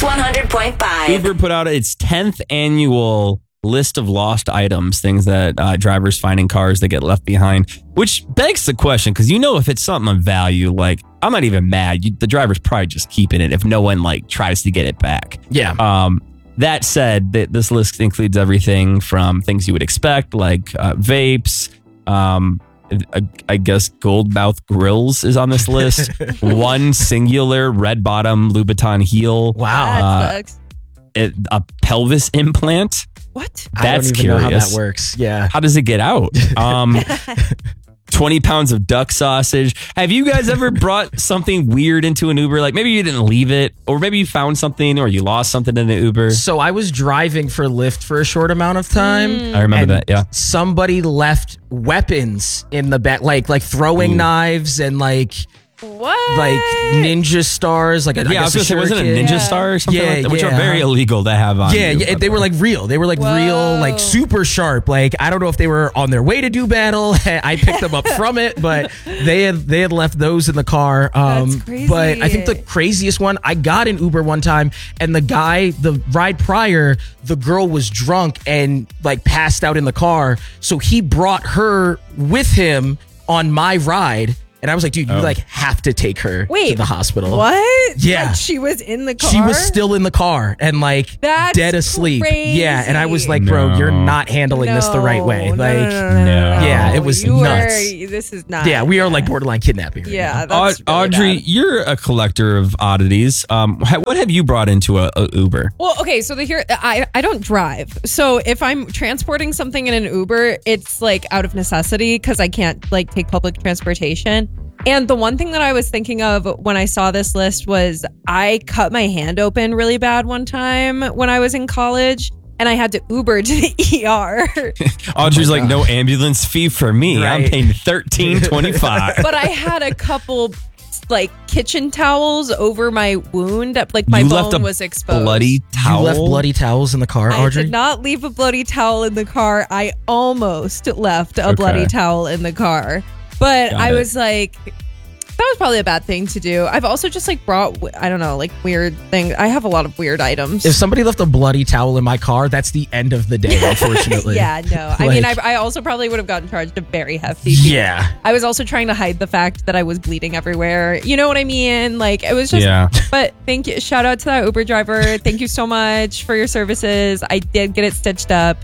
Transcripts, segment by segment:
100.5. Uber put out its 10th annual list of lost items, things that drivers find in cars that get left behind, which begs the question, because if it's something of value, like, I'm not even mad. The driver's probably just keeping it if no one tries to get it back. Yeah. That said, this list includes everything from things you would expect, like vapes. I guess Goldmouth Grills is on this list. One singular red bottom Louboutin heel. Wow. A pelvis implant. What? That's I don't even curious. know how that works. Yeah. How does it get out? 20 pounds of duck sausage. Have you guys ever brought something weird into an Uber? Like maybe you didn't leave it, or maybe you found something, or you lost something in the Uber. So I was driving for Lyft for a short amount of time. I remember that, yeah. Somebody left weapons in the back, like throwing knives and What? like ninja stars, I was going to say, wasn't it a shuriken. ninja star or something like that? Which are yeah. very illegal to have on. Yeah, you, yeah, they were real. They were real, super sharp. I don't know if they were on their way to do battle. I picked them up from it, but they had left those in the car. That's crazy. But I think the craziest one, I got an Uber one time, and the ride prior, the girl was drunk and passed out in the car. So he brought her with him on my ride. And I was like, dude, you have to take her to the hospital. What? Yeah. She was in the car? She was still in the car and That's dead asleep. crazy. Yeah. And I was like, bro, you're not handling this the right way. No. Yeah, it was nuts. This is not. Yeah, we are borderline kidnapping. Yeah, that's really Audrey, bad. you're a collector of oddities. What have you brought into a Uber? Well, okay, so I don't drive. So if I'm transporting something in an Uber, it's out of necessity because I can't take public transportation. And the one thing that I was thinking of when I saw this list was I cut my hand open really bad one time when I was in college, and I had to Uber to the ER. Audrey's no ambulance fee for me. Right. I'm paying $13.25. But I had a couple kitchen towels over my wound. My You bone left a was exposed. bloody towel. You left bloody towels in the car, I Audrey? did not leave a bloody towel in the car. I almost left a bloody towel in the car. But Got I it. was that was probably a bad thing to do. I've also just brought, I don't know, weird things. I have a lot of weird items. If somebody left a bloody towel in my car, that's the end of the day, unfortunately. Yeah, no. I mean, I also probably would have gotten charged a very hefty fee. Yeah. I was also trying to hide the fact that I was bleeding everywhere. You know what I mean? It was just, Yeah. But thank you. Shout out to that Uber driver. Thank you so much for your services. I did get it stitched up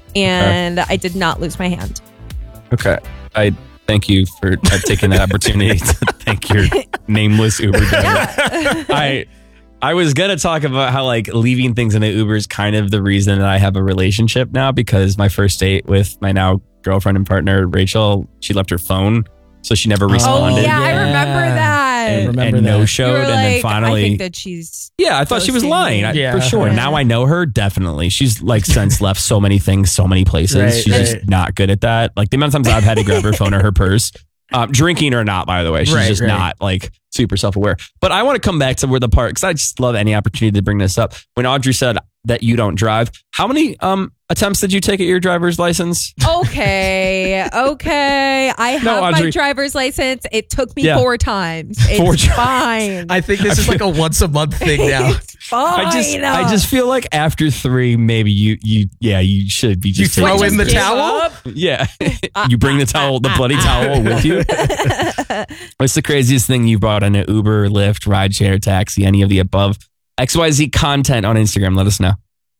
and I did not lose my hand. Okay. I thank you for taking that opportunity to thank your nameless Uber driver. I was going to talk about how leaving things in an Uber is kind of the reason that I have a relationship now, because my first date with my now girlfriend and partner, Rachel, she left her phone. So she never responded. Oh, yeah, I remember that. And no-showed. And then finally... I think that she's... Yeah, I thought she was lying. For sure. Yeah. Now I know her, definitely. She's since left so many things, so many places. Right, She's just not good at that. The amount of times I've had to grab her phone or her purse. Drinking or not, by the way. She's just not super self-aware. But I want to come back to where the part, because I just love any opportunity to bring this up. When Audrey said that you don't drive, how many attempts did you take at your driver's license? Okay. I have my driver's license. It took me 4 times. It's fine. I think this is a once a month thing now. It's fine. I just feel like after 3, maybe you should be just You throw in the give towel? up. Yeah. You bring the bloody towel with you. What's the craziest thing you brought in an Uber, Lyft, rideshare, taxi, any of the above? XYZ content on Instagram. Let us know.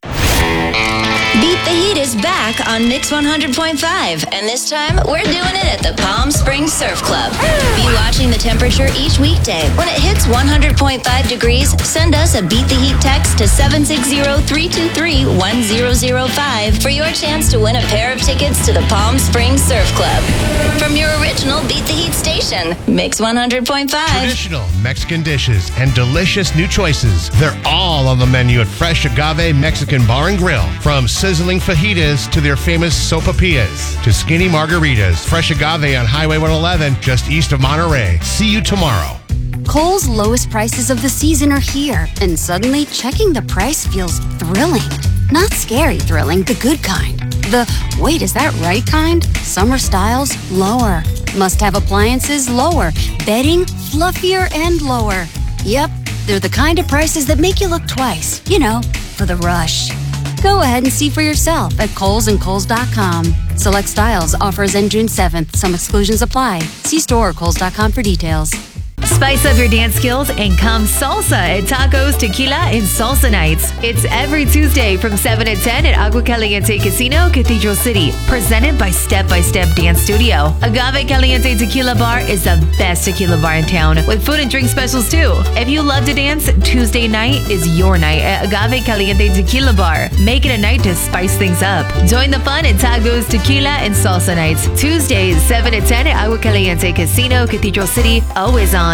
Beat the Heat is back on Mix 100.5, and this time we're doing it at the Palm Springs Surf Club. Be watching the temperature each weekday. When it hits 100.5 degrees, send us a Beat the Heat text to 760-323-1005 for your chance to win a pair of tickets to the Palm Springs Surf Club. From your original Beat the Heat station, Mix 100.5. Traditional Mexican dishes and delicious new choices. They're all on the menu at Fresh Agave Mexican Bar and Grill. From sizzling fajitas to their famous sopapillas to skinny margaritas. Fresh Agave on Highway 111 just east of Monterey. See you tomorrow. Kohl's lowest prices of the season are here, and suddenly checking the price feels thrilling. Not scary thrilling, the good kind. The, wait, is that right kind? Summer styles, lower. Must-have appliances, lower. Bedding, fluffier and lower. Yep, They're the kind of prices that make you look twice, for the rush. Go ahead and see for yourself at Kohl's and Kohl's.com. Select styles, offers end June 7th. Some exclusions apply. See store or Kohl's.com for details. Spice up your dance skills and come salsa at Tacos, Tequila, and Salsa Nights. It's every Tuesday from 7 to 10 at Agua Caliente Casino, Cathedral City. Presented by Step by Step Dance Studio. Agave Caliente Tequila Bar is the best tequila bar in town, with food and drink specials too. If you love to dance, Tuesday night is your night at Agave Caliente Tequila Bar. Make it a night to spice things up. Join the fun at Tacos, Tequila, and Salsa Nights. Tuesdays, 7 to 10 at Agua Caliente Casino, Cathedral City. Always on.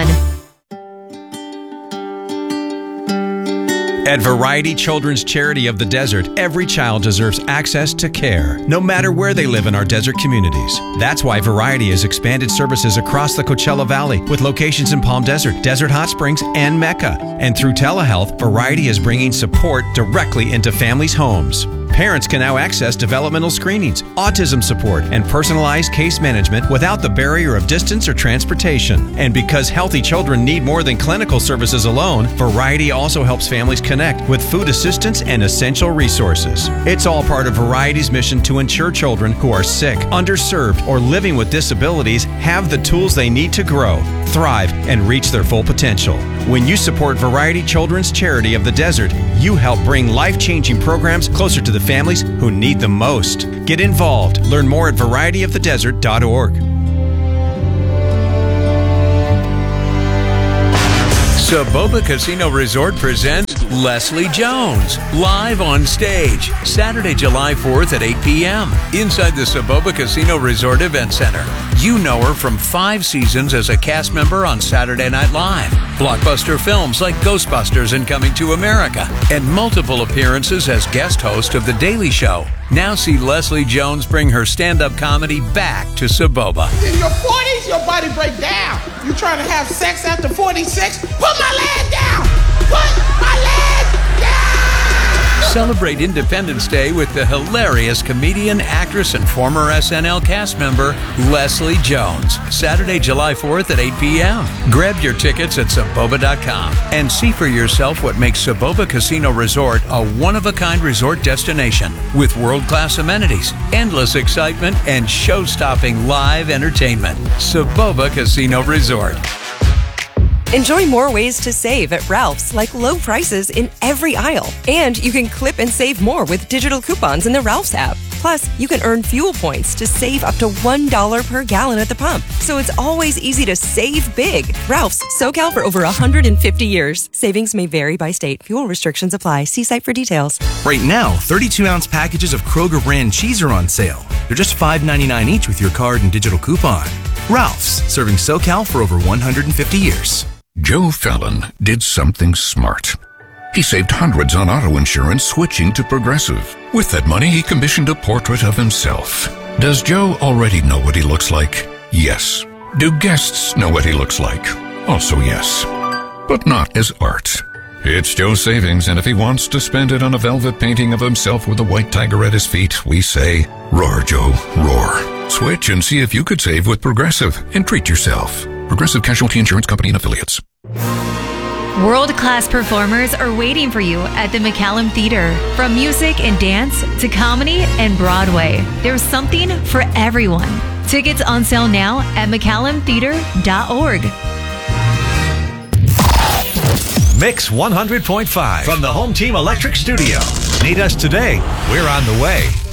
At Variety Children's Charity of the Desert, every child deserves access to care, no matter where they live in our desert communities. That's why Variety has expanded services across the Coachella Valley with locations in Palm Desert, Desert Hot Springs, and Mecca. And through telehealth, Variety is bringing support directly into families' homes. Parents can now access developmental screenings, autism support, and personalized case management without the barrier of distance or transportation. And because healthy children need more than clinical services alone, Variety also helps families connect with food assistance and essential resources. It's all part of Variety's mission to ensure children who are sick, underserved, or living with disabilities have the tools they need to grow, thrive, and reach their full potential. When you support Variety Children's Charity of the Desert, you help bring life-changing programs closer to the families who need them most. Get involved. Learn more at varietyofthedesert.org. Soboba Casino Resort presents Leslie Jones, live on stage, Saturday, July 4th at 8 p.m. inside the Soboba Casino Resort Event Center. You know her from 5 seasons as a cast member on Saturday Night Live, blockbuster films like Ghostbusters and Coming to America, and multiple appearances as guest host of The Daily Show. Now see Leslie Jones bring her stand-up comedy back to Soboba. In your 40s, your body break down. You trying to have sex after 46? Put my leg down! Put my leg down! Celebrate Independence Day with the hilarious comedian, actress, and former SNL cast member, Leslie Jones. Saturday, July 4th at 8 p.m. Grab your tickets at Soboba.com and see for yourself what makes Soboba Casino Resort a one-of-a-kind resort destination with world-class amenities, endless excitement, and show-stopping live entertainment. Soboba Casino Resort. Enjoy more ways to save at Ralph's, like low prices in every aisle. And you can clip and save more with digital coupons in the Ralph's app. Plus, you can earn fuel points to save up to $1 per gallon at the pump. So it's always easy to save big. Ralph's, SoCal for over 150 years. Savings may vary by state. Fuel restrictions apply. See site for details. Right now, 32-ounce packages of Kroger brand cheese are on sale. They're just $5.99 each with your card and digital coupon. Ralph's, serving SoCal for over 150 years. Joe Fallon did something smart. He saved hundreds on auto insurance switching to Progressive. With that money, he commissioned a portrait of himself. Does Joe already know what he looks like? Yes. Do guests know what he looks like? Also yes. But not as art. It's Joe's savings, and if he wants to spend it on a velvet painting of himself with a white tiger at his feet, we say, roar, Joe, roar. Switch and see if you could save with Progressive and treat yourself. Progressive Casualty Insurance Company and Affiliates. World-class performers are waiting for you at the McCallum Theater. From music and dance to comedy and Broadway, there's something for everyone. Tickets on sale now at McCallumTheater.org. Mix 100.5 from the Home Team Electric Studio. Need us today? We're on the way.